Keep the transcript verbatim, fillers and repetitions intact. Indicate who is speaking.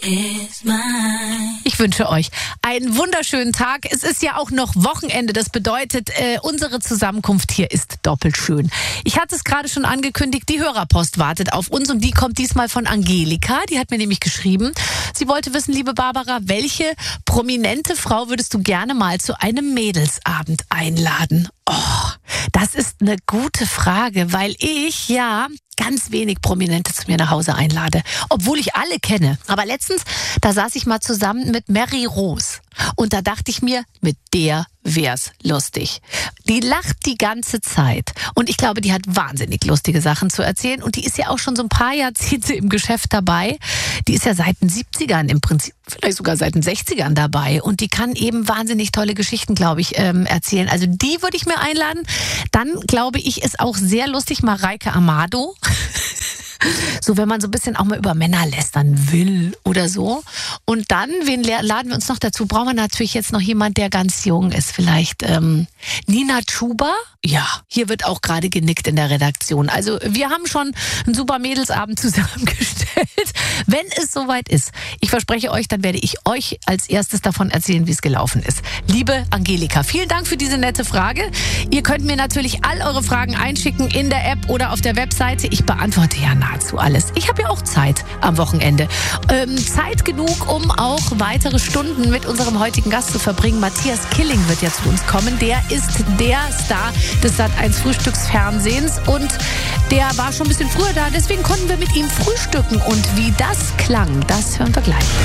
Speaker 1: Ich wünsche euch einen wunderschönen Tag. Es ist ja auch noch Wochenende. Das bedeutet, äh, unsere Zusammenkunft hier ist doppelt schön. Ich hatte es gerade schon angekündigt, die Hörerpost wartet auf uns und die kommt diesmal von Angelika. Die hat mir nämlich geschrieben, sie wollte wissen, liebe Barbara, welche prominente Frau würdest du gerne mal zu einem Mädelsabend einladen? Oh, das ist eine gute Frage, weil ich ja ganz wenig Prominente zu mir nach Hause einlade, obwohl ich alle kenne. Aber letztens, da saß ich mal zusammen mit Mary Rose und da dachte ich mir, mit der wär's lustig. Die lacht die ganze Zeit und ich glaube, die hat wahnsinnig lustige Sachen zu erzählen und die ist ja auch schon so ein paar Jahrzehnte im Geschäft dabei. Die ist ja seit den siebzigern im Prinzip, vielleicht sogar seit den sechzigern dabei und die kann eben wahnsinnig tolle Geschichten, glaube ich, ähm, erzählen. Also die würde ich mir einladen. Dann glaube ich, ist auch sehr lustig Mareike Amado. So, wenn man so ein bisschen auch mal über Männer lästern will oder so. Und dann, wen laden wir uns noch dazu? Brauchen wir natürlich jetzt noch jemand, der ganz jung ist. Vielleicht ähm, Nina Chuba? Ja, hier wird auch gerade genickt in der Redaktion. Also wir haben schon einen super Mädelsabend zusammengestellt. Wenn es soweit ist, ich verspreche euch, dann werde ich euch als erstes davon erzählen, wie es gelaufen ist. Liebe Angelika, vielen Dank für diese nette Frage. Ihr könnt mir natürlich all eure Fragen einschicken in der App oder auf der Webseite. Ich beantworte ja nahezu alles. Ich habe ja auch Zeit am Wochenende. Ähm, Zeit genug, um auch weitere Stunden mit unserem heutigen Gast zu verbringen. Matthias Killing wird ja zu uns kommen. Der ist der Star des Sat eins Frühstücksfernsehens und der war schon ein bisschen früher da. Deswegen konnten wir mit ihm frühstücken. Und wie das klang, das hören wir gleich.